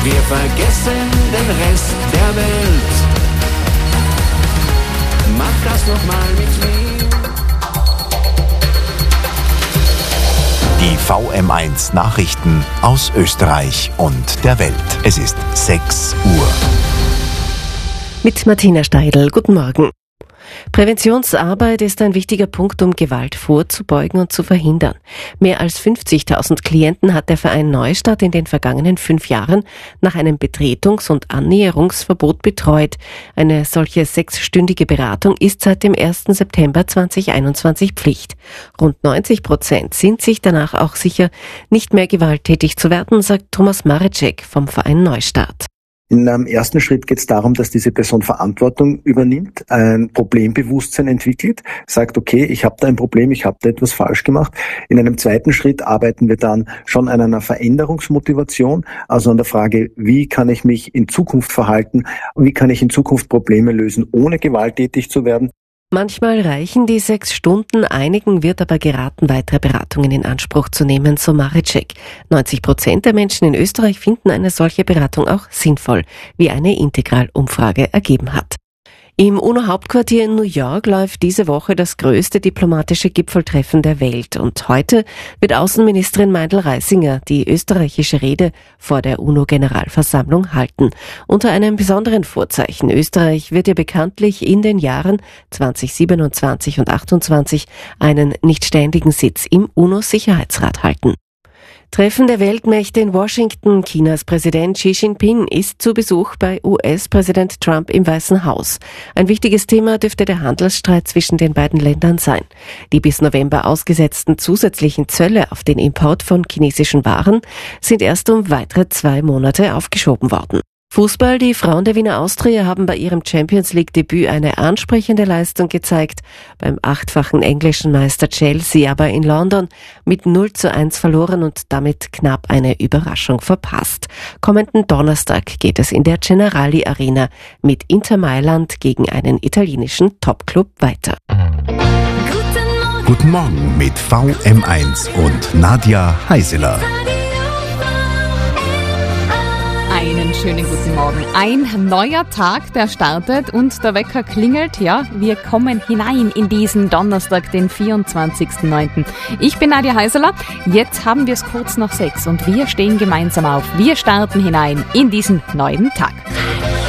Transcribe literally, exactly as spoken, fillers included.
Wir vergessen den Rest der Welt. Mach das noch mal mit mir. Die V M eins Nachrichten aus Österreich und der Welt. Es ist sechs Uhr. Mit Martina Steidl. Guten Morgen. Präventionsarbeit ist ein wichtiger Punkt, um Gewalt vorzubeugen und zu verhindern. Mehr als fünfzigtausend Klienten hat der Verein Neustadt in den vergangenen fünf Jahren nach einem Betretungs- und Annäherungsverbot betreut. Eine solche sechsstündige Beratung ist seit dem ersten September zweitausendeinundzwanzig Pflicht. Rund neunzig Prozent sind sich danach auch sicher, nicht mehr gewalttätig zu werden, sagt Thomas Mareczek vom Verein Neustadt. In einem ersten Schritt geht es darum, dass diese Person Verantwortung übernimmt, ein Problembewusstsein entwickelt, sagt, okay, ich habe da ein Problem, ich habe da etwas falsch gemacht. In einem zweiten Schritt arbeiten wir dann schon an einer Veränderungsmotivation, also an der Frage, wie kann ich mich in Zukunft verhalten, wie kann ich in Zukunft Probleme lösen, ohne gewalttätig zu werden. Manchmal reichen die sechs Stunden, einigen wird aber geraten, weitere Beratungen in Anspruch zu nehmen, so Mareczek. neunzig Prozent der Menschen in Österreich finden eine solche Beratung auch sinnvoll, wie eine Integral-Umfrage ergeben hat. Im UNO-Hauptquartier in New York läuft diese Woche das größte diplomatische Gipfeltreffen der Welt und heute wird Außenministerin Meindl-Reisinger die österreichische Rede vor der UNO-Generalversammlung halten. Unter einem besonderen Vorzeichen: Österreich wird ja bekanntlich in den Jahren zweitausendsiebenundzwanzig und achtundzwanzig einen nicht ständigen Sitz im UNO-Sicherheitsrat halten. Treffen der Weltmächte in Washington. Chinas Präsident Xi Jinping ist zu Besuch bei U S-Präsident Trump im Weißen Haus. Ein wichtiges Thema dürfte der Handelsstreit zwischen den beiden Ländern sein. Die bis November ausgesetzten zusätzlichen Zölle auf den Import von chinesischen Waren sind erst um weitere zwei Monate aufgeschoben worden. Fußball: Die Frauen der Wiener Austria haben bei ihrem Champions-League-Debüt eine ansprechende Leistung gezeigt, beim achtfachen englischen Meister Chelsea aber in London mit null zu eins verloren und damit knapp eine Überraschung verpasst. Kommenden Donnerstag geht es in der Generali Arena mit Inter Mailand gegen einen italienischen Topclub weiter. Guten Morgen mit V M eins und Nadja Heiseler. Einen schönen guten Morgen. Ein neuer Tag, der startet und der Wecker klingelt. Ja, wir kommen hinein in diesen Donnerstag, den vierundzwanzigsten neunten Ich bin Nadja Heiseler. Jetzt haben wir es kurz nach sechs und wir stehen gemeinsam auf. Wir starten hinein in diesen neuen Tag.